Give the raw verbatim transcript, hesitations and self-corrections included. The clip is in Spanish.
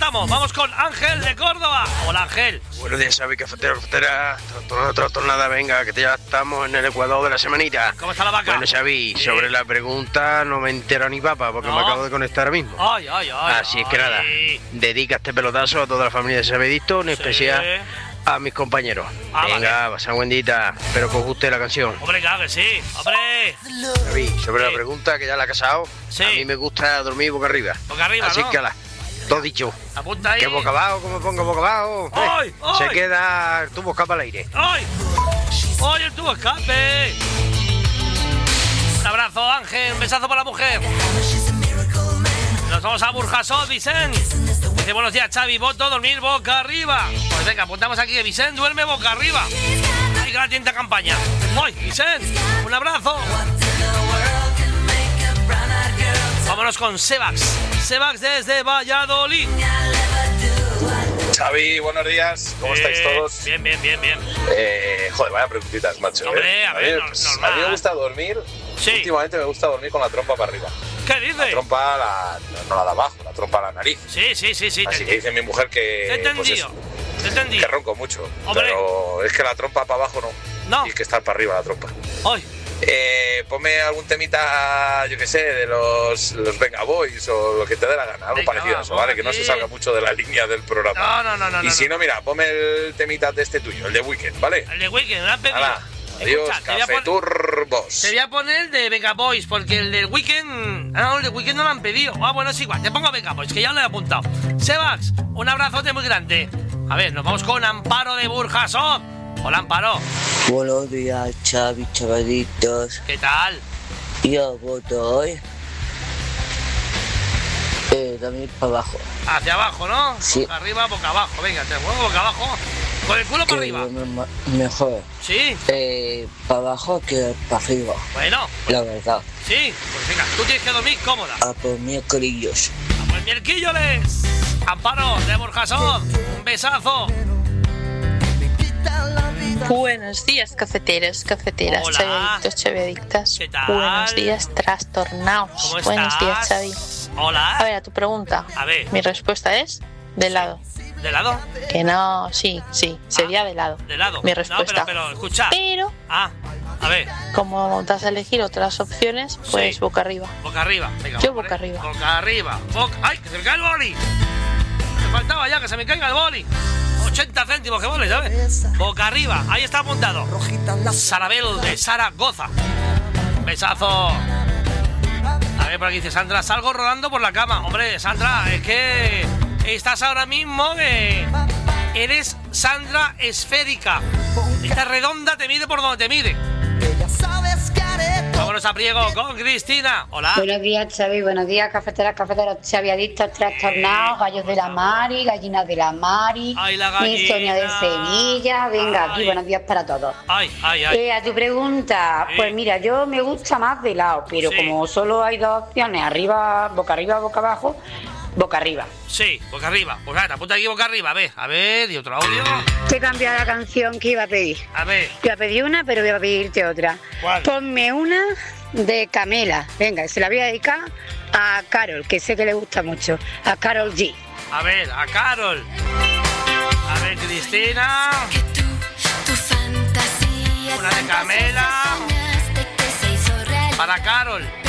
apuntamos. Vamos con Ángel de Córdoba. Hola, Ángel. Buenos días, Xavi, cafetero, cafetera. Trastornada, trastornada, venga, que ya estamos en el Ecuador de la semanita. ¿Cómo está la vaca? Bueno, Xavi, Sí. sobre la pregunta no me entero ni papa, porque No. me acabo de conectar ahora mismo. Ay, ay, ay. Así es que ay. nada, dedica este pelotazo a toda la familia de Sabedicto, en Sí. especial a mis compañeros. Ah, venga, pasa buen día, espero que os guste la canción. Hombre, claro que sí. Hombre. Xavi, sobre Sí. la pregunta que ya la ha casado, Sí. a mí me gusta dormir boca arriba. Boca arriba, Así ¿no? que ala, todo dicho. Apunta ahí. Que boca abajo, como pongo boca abajo, ¡Ay, eh, ay! se queda el tubo escapa al aire. ¡Ay! ¡Ay, el tubo escape! Un abrazo, Ángel. Un besazo para la mujer. Nos vamos a Burjasot, Vicent. Dice, buenos días, Xavi. Voto dormir boca arriba. Pues venga, apuntamos aquí que Vicent duerme boca arriba. ¡Ay, gran tienda campaña! ¡Ay, Vicent! ¡Un abrazo! Vámonos con Sebax. Sebax desde Valladolid. Xavi, buenos días. ¿Cómo Eh, estáis todos? Bien, bien, bien, bien. Eh, joder, vaya preguntitas, macho. Hombre, eh. a ver, mí, no- pues, normal. a mí me gusta dormir. Sí. Últimamente me gusta dormir con la trompa para arriba. ¿Qué La dice? trompa, la, no la de abajo, la trompa a la nariz. Sí, sí, sí, sí. Así te- que dice mi mujer Te he que. Pues entendido. eso, Te he entendido. que ronco mucho. Hombre. Pero es que la trompa para abajo no. No. Tiene que estar para arriba la trompa. ¡Ay! Eh, ponme algún temita, yo que sé, de los, los Venga Boys o lo que te dé la gana, algo Venga, parecido a va, eso, ¿vale? Que no sí. se salga mucho de la línea del programa. No, no, no, no. y no, si no. no, mira, ponme el temita de este tuyo, el de Weekend, ¿vale? El de Weekend, me han pedido. Hala, adiós, Escucha, te voy a Café pon- Turbos. Te voy a poner el de Venga Boys, porque el del Weekend. Ah, no, el de Weekend no lo han pedido. Ah, bueno, es igual, te pongo Venga Boys, que ya lo he apuntado. Sebax, un abrazote muy grande. A ver, nos vamos con Amparo de Burjasot. Hola, Amparo. Buenos días, Xavi, chavalitos. ¿Qué tal? Yo voto hoy. Eh, también para abajo. Hacia abajo, ¿no? Sí. Boca arriba, boca abajo. Venga, te muevo boca abajo. Con el culo Que para arriba. duerme ma- mejor. Sí. Eh, para abajo que para arriba. Bueno, La verdad. sí. Pues venga, tú tienes que dormir cómoda. A por miércoles. ¡A por mielquilloles! Amparo de Burjasot. Un besazo. Buenos días, cafeteros, cafeteras, Hola. chaviaditos, chaviadictas. ¿Qué tal? Buenos días, trastornados. ¿Cómo Buenos días, estás? Xavi. Hola. A ver, a tu pregunta. A ver. Mi respuesta es de lado. ¿De lado? Que no, sí, sí, sería de lado. ¿De lado? Mi No, respuesta. pero, pero, escucha. Pero, Ah, a ver, como te has elegido otras opciones, pues Sí. boca arriba. boca arriba. Venga, Yo boca boca arriba. Boca arriba. Boca... ¡Ay, que se me cae el boli! Me faltaba ya que se me caiga el boli. ochenta céntimos que vale, ¿sabes? Boca arriba, ahí está apuntado. Sarabel de Zaragoza. Besazo. A ver, por aquí dice Sandra, salgo rodando por la cama. Hombre, Sandra, es que estás ahora mismo que eres Sandra esférica. Esta redonda te mide por donde te mide. Vámonos a Priego con Cristina. Hola. Buenos días, Xavi. Buenos días, cafeteras, cafeteros, chaviadictos, trastornados, gallos de la Mari, gallinas de la Mari, Ay, la gallina. Insomnio de Sevilla. Venga, aquí, Ay. buenos días para todos. Ay, ay, ay. Eh, a tu pregunta, Sí. pues mira, yo me gusta más de lado, pero Sí. como solo hay dos opciones, arriba, boca arriba, boca abajo, boca arriba. Sí, boca arriba. Pues nada, apunta aquí boca arriba. A ver, a ver, y otro audio. Te he cambiado la canción que iba a pedir. A ver. Iba a pedir una, pero voy a pedirte otra. ¿Cuál? Ponme una de Camela. Venga, se la voy a dedicar a Carol, que sé que le gusta mucho. A Carol G. A ver, a Carol. A ver, Cristina. Una de Camela. Para Carol.